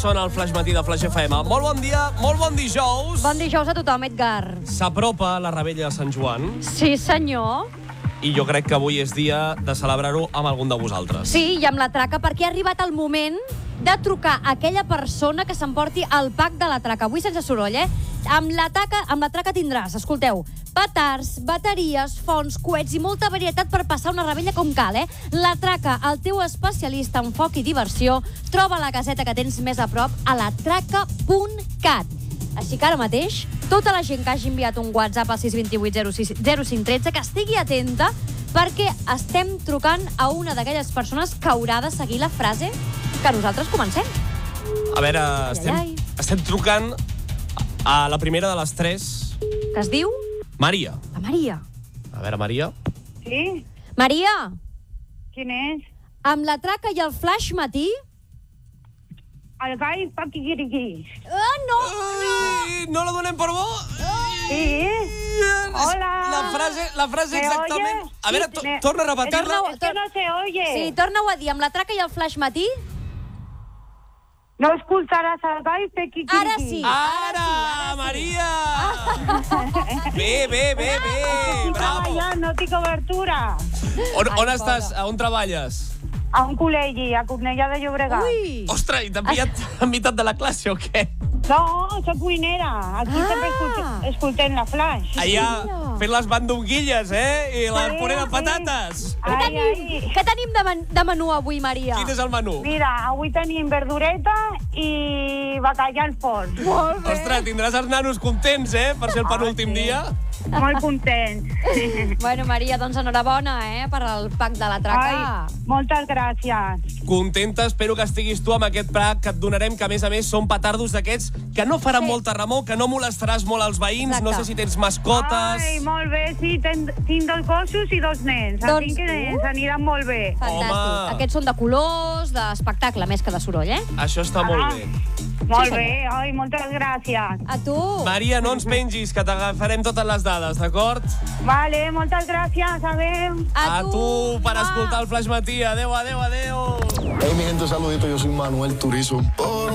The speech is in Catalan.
Sona el Flash Matí de Flash FM. Molt bon dia, molt bon dijous. Bon dijous a tothom, Edgar. S'apropa la Rebella de Sant Joan Sí, senyor. i jo crec que avui és dia de celebrar-ho amb algun de vosaltres. Sí, i amb la traca, perquè ha arribat el moment de trucar a aquella persona que s'emporti el pack de la traca. Avui sense soroll, Amb la traca tindràs, escolteu, petards, bateries, fonts, coets i molta varietat per passar una rebella com cal, La traca, el teu especialista en foc i diversió, troba la caseta que tens més a prop a latraca.cat. Així que ara mateix, tota la gent que hagi enviat un WhatsApp al 628 0513 que estigui atenta perquè estem trucant a una d'aquelles persones que haurà de seguir la frase que nosaltres comencem. A veure, estem trucant a la primera de les tres. Que es diu? Maria. La Maria. A veure, Maria. Sí? Maria, Quin és? amb la traca i el Flash Matí... El gall paquiquiriquis. No! Ai, no la donem per bo? Sí? Hola. La frase ¿Me exactament... oye? A veure, torna a repetir-la. Es que no se oye. Sí, torna-ho a dir. Amb la traca i el Flash Matí... No escoltaràs el gall paquiquiriquis. Ara sí. Ara, Maria! Bé. Estic Bravo. treballant, no tinc obertura. On estàs? On treballes? A un col·legi, a Cornellà de Llobregat. Ui! Ostres, i t'han pillat a meitat de la classe o què? No, soc cuinera. Aquí sempre escoltem la flash. Allà fent les bandonguilles, i la puré de patates. Què tenim de menú avui, Maria? Quin és el menú? Mira, avui tenim verdureta i bacallà al forn. Molt bé. Ostres, tindràs els nanos contents, per ser el penúltim sí. dia. Molt content. Bueno, Maria, doncs enhorabona, per al pack de la traca. Ai, moltes gràcies. Contenta, espero que estiguis tu amb aquest pack que et donarem, que a més són petardos d'aquests que no faran molta remor, que no molestaràs molt als veïns. Exacte. No sé si tens mascotes. Ai, molt bé, sí, tinc 2 gossos i 2 nens. Doncs, Així que ens aniran molt bé. Fantàstic. Home. Aquests són de colors, d'espectacle, més que de soroll, Això està molt bé. Molt bé, ai, moltes gràcies. A tu. Maria, no ens pengis, que t'agafarem totes les dades, d'acord? Vale, moltes gràcies, adeu. A tu per escoltar el Flash Matí. Adéu. Hey, mi gente, un saludito. Yo soy Manuel Turizo.